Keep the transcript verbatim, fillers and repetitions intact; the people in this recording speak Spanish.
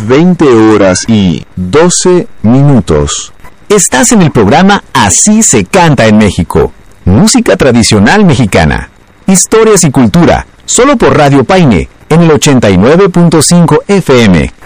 veinte horas y doce minutos. Estás en el programa Así se canta en México. Música tradicional mexicana. Historias y cultura. Solo por Radio Paine, en el ochenta y nueve punto cinco F M.